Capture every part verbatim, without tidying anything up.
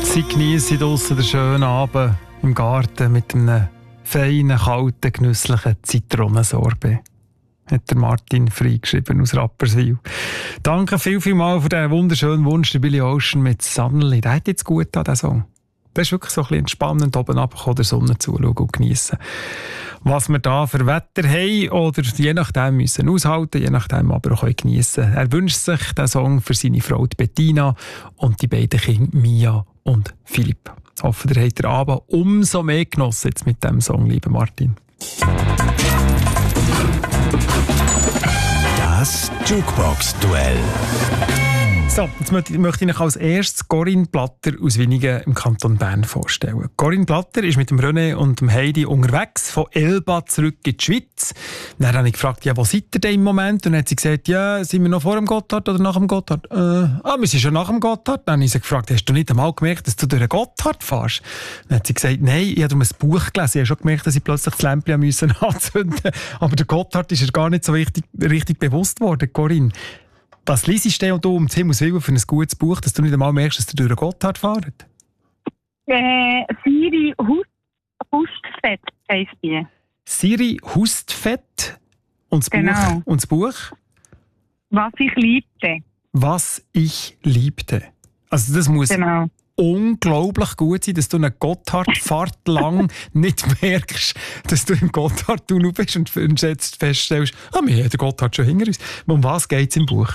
Sie geniessen draussen den schönen Abend im Garten mit einem feinen, kalten, genüsslichen Zitronensorbet. Hat der Martin Frey geschrieben aus Rapperswil. Danke viel, viel mal für diesen wunderschönen Wunsch, der Billy Ocean mit Suddenly. Der hat jetzt gut an, diesen Song. Das ist wirklich so ein bisschen entspannend, oben runterkommen, der Sonne zuschauen und geniessen. Was wir da für Wetter haben oder je nachdem müssen aushalten, je nachdem aber auch geniessen. Er wünscht sich den Song für seine Frau Bettina und die beiden Kinder Mia und Philipp. Ich hoffe, ihr habt den Abend umso mehr genossen jetzt mit diesem Song, lieber Martin. Das Jukebox-Duell. So, jetzt möchte ich euch als erstes Corinne Platter aus Winigen im Kanton Bern vorstellen. Corinne Platter ist mit dem René und dem Heidi unterwegs, von Elba zurück in die Schweiz. Dann habe ich gefragt, ja, wo seid ihr denn im Moment? Und dann hat sie gesagt, ja, sind wir noch vor dem Gotthard oder nach dem Gotthard? Äh, ah, wir sind schon nach dem Gotthard. Dann habe ich sie gefragt, hast du nicht einmal gemerkt, dass du durch den Gotthard fährst? Dann hat sie gesagt, nein, ich habe um ein Buch gelesen. Ich habe schon gemerkt, dass ich plötzlich das Lämpchen anzünden musste. Aber der Gotthard ist ihr gar nicht so richtig, richtig bewusst worden, Corinne. Was liest du und du um Himmels Willen für ein gutes Buch, dass du nicht einmal merkst, dass du durch den Gotthard fährst? Äh, Siri Hust, Hustfett heisst die. Siri Hustfett und das, genau. Buch, und das Buch? Was ich liebte. Was ich liebte. Also das muss genau. unglaublich gut sein, dass du eine Gotthardfahrt lang nicht merkst, dass du im Gotthardtunnel bist und jetzt feststellst, ah, wir haben den Gotthard schon hinter uns. Um was geht es im Buch?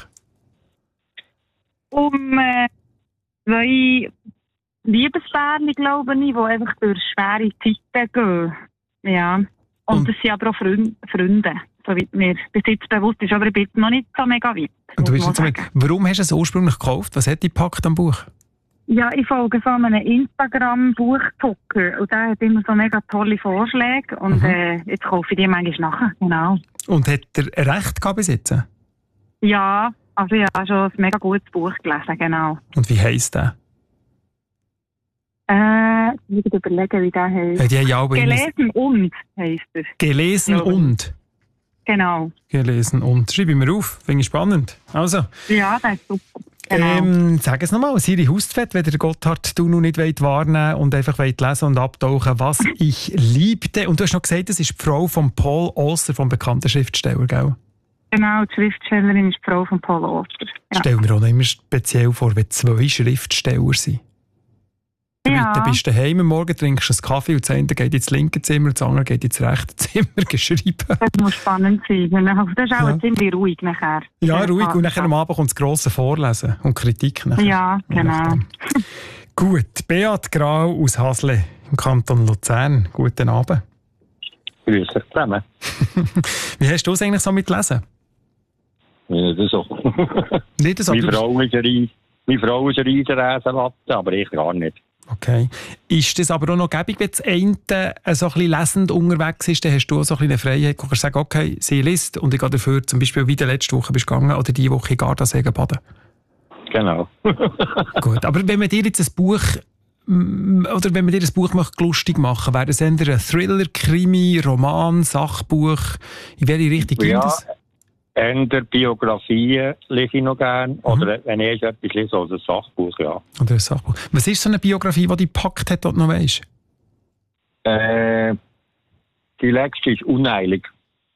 Um äh, zwei Liebespärchen, glaube ich, die einfach durch schwere Zeiten gehen. Ja. Und, und das sind aber auch Freund, Freunde, soweit mir bis jetzt bewusst ist, aber ich bin noch nicht so mega weit. Und du bist jetzt mal, warum hast du es ursprünglich gekauft? Was hat dich gepackt am Buch? Ja, ich folge so einem Instagram-Buchzucker und der hat immer so mega tolle Vorschläge und mhm. äh, jetzt kaufe ich die manchmal nachher, genau. Und hat er recht gehabt bis jetzt? Ja, also ich habe schon ein mega gutes Buch gelesen, genau. Und wie heisst der? Äh, ich muss überlegen, wie der heisst. Ja, ja, Gelesen und heisst er. Gelesen und? Genau. Gelesen und. Schreibe ich mir auf, finde ich spannend. Also. Ja, das ist super. Genau. Ähm, sag es nochmal, Siri Hustfett, wenn ihr Gotthard du noch nicht wahrnehmen und einfach lesen und abtauchen, was ich liebte. Und du hast noch gesagt, das ist die Frau von Paul Auster, vom bekannten Schriftsteller, gell? Genau, die Schriftstellerin ist die Frau von Paul Auster. Ja. Stell mir auch noch immer speziell vor, wenn zwei Schriftsteller sind. Ja. Dann bist du daheim am Morgen, trinkst einen Kaffee und das eine geht ins linke Zimmer und das andere geht ins rechte Zimmer geschrieben. Das muss spannend sein. Genau. Das ist auch ja. ziemlich ruhig nachher. Ja, ruhig. Und nachher am Abend kommt das grosse Vorlesen und Kritik nachher. Ja, genau. Gut, Beat Grau aus Hasle im Kanton Luzern. Guten Abend. Grüß dich zusammen. Wie hast du es eigentlich so mit Lesen? Nicht so. Nicht so? Meine Frau ist eine Meine Frau ist eine Riesenräsenlatte, aber ich gar nicht. Okay. Ist das aber auch noch gäbig, wenn das eine so ein bisschen lesend unterwegs ist, dann hast du auch so ein bisschen eine Freiheit, du kannst sagen, okay, sie liest und ich gehe dafür zum Beispiel wie die letzte Woche bist gegangen oder die Woche in Gardasee baden. Genau. Gut, aber wenn man dir jetzt ein Buch oder wenn man dir ein Buch möchte, lustig machen, wäre das eher ein Thriller, Krimi, Roman, Sachbuch? In welche Richtung geht ja. das? Entweder Biografien lese ich noch gerne, mhm. oder wenn ich etwas lese, also ein Sachbuch, ja. Oder ein Sachbuch. Was ist so eine Biografie, die dich gepackt hat, die du noch weisst? Äh, die letzte ist «Unheilig».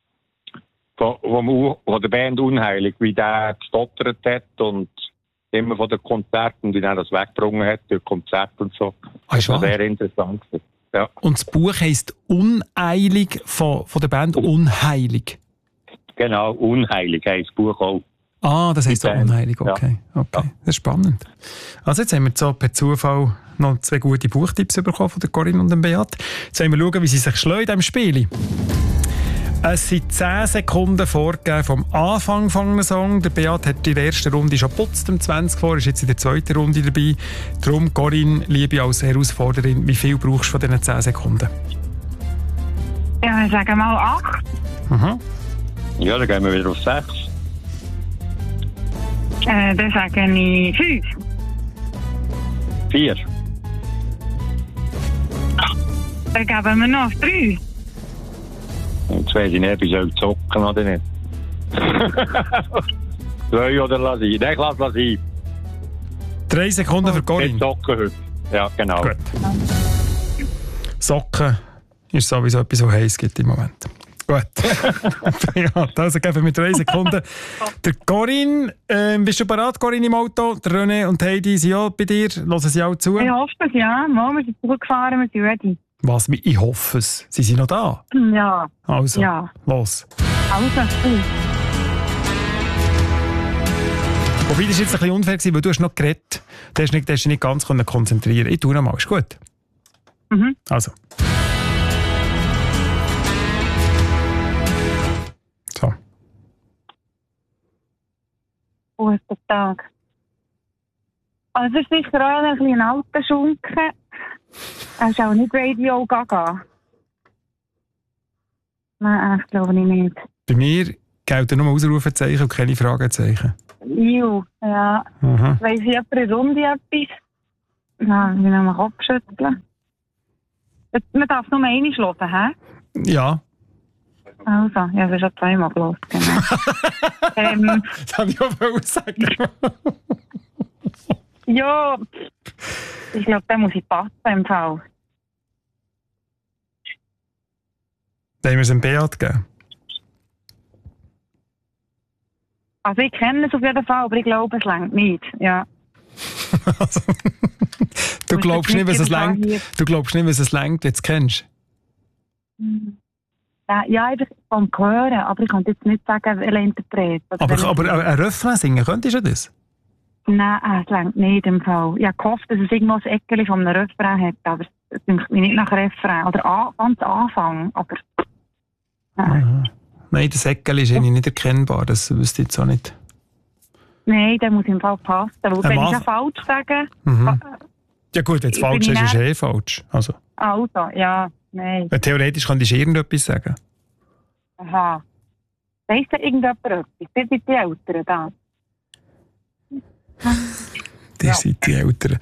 Von, vom, von der Band «Unheilig», wie der gestottert hat und immer von den Konzerten, wie er das weggebrungen hat, durch Konzerte und so. Ah, das war sehr interessant. Ja. Und das Buch heisst «Uneilig» von, von der Band «Unheilig». Genau, «Unheilig» heisst das Buch auch. Ah, das heisst auch «Unheilig», okay. Ja. okay. Das ist spannend. Also jetzt haben wir so per Zufall noch zwei gute Buchtipps bekommen von der Corinne und dem Beat. Jetzt wollen wir schauen, wie sie sich schlagen in diesem Spiel. Es sind zehn Sekunden vorgegeben vom Anfang von einem Song. Der Beat hat in der ersten Runde schon putzt, um zwanzig vor, ist jetzt in der zweiten Runde dabei. Darum, Corinne, liebe als Herausforderin, wie viel brauchst du von diesen zehn Sekunden? Ja, ich sage mal acht. Mhm. Ja, dann gehen wir wieder auf sechs. Äh, dann sage ich fünf. Vier. Dann geben wir noch auf drei. Jetzt weiss ich nicht, ob ich soll zocken oder nicht. Zwei oder lass ich? Nein, ich lass lass ich. Drei Sekunden für Ich Corinne. zocken heute. Ja, genau. Gut. Socken ist sowieso etwas, was heiß gibt im Moment. Gut. Ja, also geben wir drei Sekunden. Der Corinne, äh, bist du bereit, Corinne, im Auto? Der René und Heidi sind auch bei dir. Hören sie auch zu? Ich hoffe es, ja. Mal, wir sind zurückgefahren, wir sind ready. Was? Ich hoffe es. Sie sind noch da? Ja. Also, Ja. los. Also, gut. Wobei, das war jetzt ein bisschen unfair, weil du hast noch geredet. Du hast nicht, du hast dich nicht ganz konzentrieren. Ich tue noch mal. Ist gut? Mhm. Also. So. Guten Tag. Also, es ist sicher auch ein bisschen ein alter Schunken. Er ist auch nicht Radio Gaga. Nein, ich glaube nicht. Bei mir gelten nur Ausrufezeichen und keine Fragezeichen. Ju, ja. Aha. Weiss ich jemand eine Runde etwas? Nein, ich will noch Kopf schütteln. Man darf nur einmal hören, hä? Ja. Also, ja, das ist schon zweimal gehört, genau. ähm, Das wollte ich auch wollen sagen. ja, ich glaube, da muss ich passen im Fall. Dann haben wir es dem Beat gegeben. Also ich kenne es auf jeden Fall, aber ich glaube, es reicht nicht. Ja. Also, du, glaubst nicht, was es längt, du glaubst nicht, was es längt, wenn du es kennst? Ja, ja, einfach vom Hören, aber ich kann jetzt nicht sagen, welcher Interpret. Aber, aber ein Refrain singen, könntest du das? Nein, es reicht nicht im Fall. Ich habe gehofft, dass es irgendwo ein Eckchen von einem Refrain hat, aber es denkt mich nicht nach Refrain. Oder an, ganz Anfang, aber... Aha. Nein, das Eckchen ist eigentlich nicht erkennbar, das wüsste ich jetzt auch nicht. Nein, der muss im Fall passen. Weil wenn ich Mann. es falsch sage... Mhm. Ja gut, wenn es Ich falsch bin ist, ist nicht- es eh falsch. Also, Also, ja, nein. weil theoretisch könntest du irgendetwas sagen. Aha. Weiss da irgendjemand etwas? Ihr seid die Eltern da. Ihr seid die Eltern.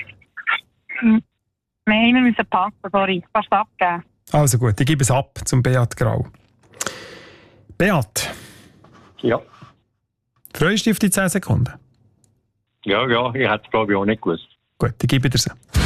Nein, wir müssen passen, sorry. Kannst du abgeben? Also gut, ich gebe es ab zum Beat Grau. Beat, Ja, freust du dich auf die zehn Sekunden? ja, ja, ich hätte es glaube ich auch nicht gewusst. Gut, ich gebe dir sie.